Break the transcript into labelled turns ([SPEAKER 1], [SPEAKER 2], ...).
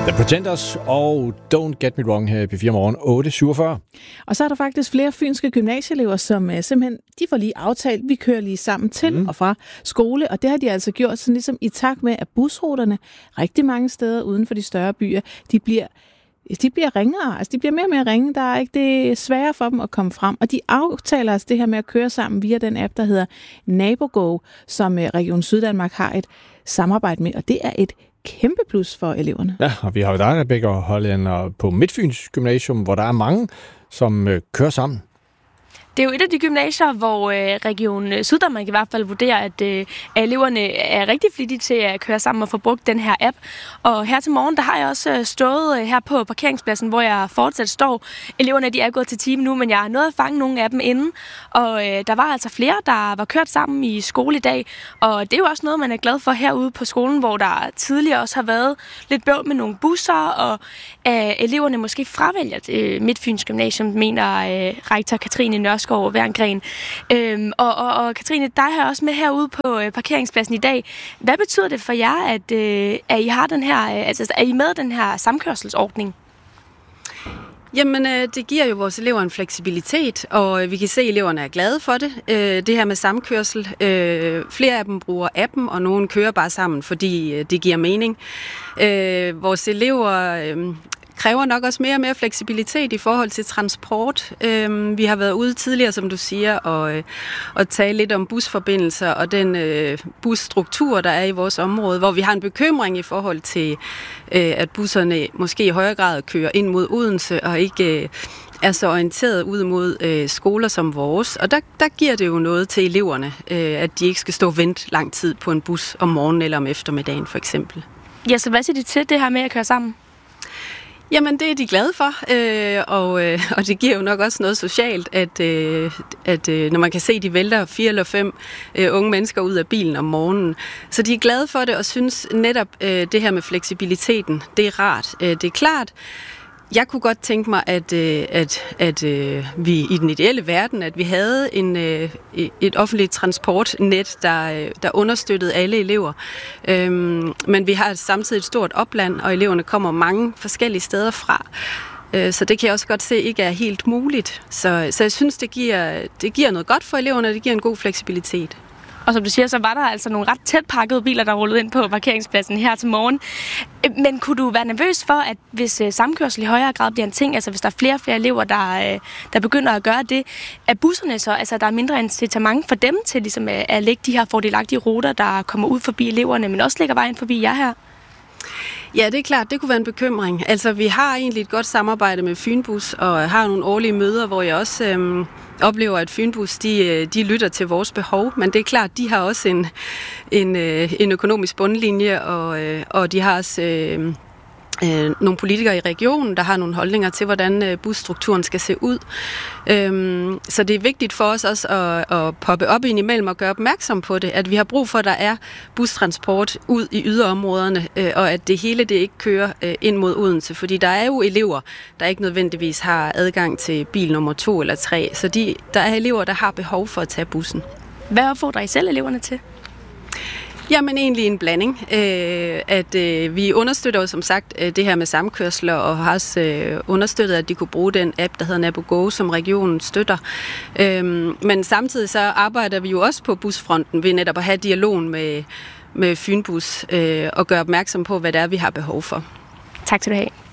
[SPEAKER 1] The Pretenders og Don't Get Me Wrong her i P4 Morgen 8.47.
[SPEAKER 2] Og så er der faktisk flere fynske gymnasieelever, som simpelthen, de får lige aftalt, vi kører lige sammen til og fra skole, og det har de altså gjort sådan ligesom i takt med, at busruterne rigtig mange steder uden for de større byer, de bliver ringere, altså de bliver mere og mere ringe, der er ikke det sværere for dem at komme frem, og de aftaler altså det her med at køre sammen via den app, der hedder NaboGo, som Region Syddanmark har et samarbejde med, og det er et kæmpe plus for eleverne.
[SPEAKER 1] Ja, og vi har jo dig, Rebecca Hollænder, på Midtfyns Gymnasium, hvor der er mange, som kører sammen.
[SPEAKER 3] Det er jo et af de gymnasier, hvor Region Syddanmark i hvert fald vurderer, at eleverne er rigtig flittige til at køre sammen og få brugt den her app. Og her til morgen, der har jeg også stået her på parkeringspladsen, hvor jeg fortsat står. Eleverne, de er gået til time nu, men jeg har nået at fange nogle af dem inden. Og der var altså flere, der var kørt sammen i skole i dag. Og det er jo også noget, man er glad for herude på skolen, hvor der tidligere også har været lidt bøvl med nogle busser, og eleverne måske fravælger Midtfyns Gymnasium, mener rektor Katrine Nørskov Werngren. Og Katrine, dig har også med herude på parkeringspladsen i dag. Hvad betyder det for jer, at I har den her, altså er I med den her samkørselsordning?
[SPEAKER 4] Jamen, det giver jo vores elever en fleksibilitet, og vi kan se, at eleverne er glade for det. Det her med samkørsel. Flere af dem bruger appen, og nogle kører bare sammen, fordi det giver mening. Vores elever kræver nok også mere og mere fleksibilitet i forhold til transport. Vi har været ude tidligere, som du siger, og tale lidt om busforbindelser og den busstruktur, der er i vores område, hvor vi har en bekymring i forhold til, at busserne måske i højere grad kører ind mod Odense og ikke er så orienteret ud mod skoler som vores. Og der giver det jo noget til eleverne, at de ikke skal stå og vente lang tid på en bus om morgenen eller om eftermiddagen for eksempel.
[SPEAKER 3] Ja, så hvad siger de til det her med at køre sammen?
[SPEAKER 4] Jamen, det er de glade for, og det giver jo nok også noget socialt, at når man kan se, at de vælter 4 eller 5 unge mennesker ud af bilen om morgenen. Så de er glade for det og synes netop det her med fleksibiliteten, det er rart. Det er klart. Jeg kunne godt tænke mig, at vi i den ideelle verden, at vi havde et offentligt transportnet, der understøttede alle elever. Men vi har samtidig et stort opland, og eleverne kommer mange forskellige steder fra. Så det kan jeg også godt se ikke er helt muligt. Så jeg synes, det giver noget godt for eleverne, og det giver en god fleksibilitet.
[SPEAKER 3] Og som du siger, så var der altså nogle ret tæt pakkede biler, der rullede ind på parkeringspladsen her til morgen. Men kunne du være nervøs for, at hvis samkørsel i højere grad bliver en ting, altså hvis der er flere og flere elever, der begynder at gøre det, at busserne så, altså der er mindre incitament for dem til ligesom at lægge de her fordelagtige ruter, der kommer ud forbi eleverne, men også lægger vejen forbi jer her?
[SPEAKER 4] Ja, det er klart, det kunne være en bekymring. Altså, vi har egentlig et godt samarbejde med Fynbus, og har nogle årlige møder, hvor jeg også oplever, at Fynbus, de lytter til vores behov, men det er klart, de har også en økonomisk bundlinje, og de har også nogle politikere i regionen, der har nogle holdninger til, hvordan busstrukturen skal se ud. Så det er vigtigt for os også at poppe op ind imellem og gøre opmærksom på det, at vi har brug for, at der er bustransport ud i yderområderne, og at det hele det ikke kører ind mod Odense, fordi der er jo elever, der ikke nødvendigvis har adgang til bil nummer 2 eller 3, så der er elever, der har behov for at tage bussen.
[SPEAKER 3] Hvad opfordrer I selv eleverne til?
[SPEAKER 4] Jamen egentlig en blanding. Vi understøtter jo som sagt det her med samkørsler, og har også understøttet, at de kunne bruge den app, der hedder NaboGo, som regionen støtter. Men samtidig så arbejder vi jo også på busfronten ved netop at have dialogen med Fynbus og gøre opmærksom på, hvad det er, vi har behov for.
[SPEAKER 3] Tak skal du have.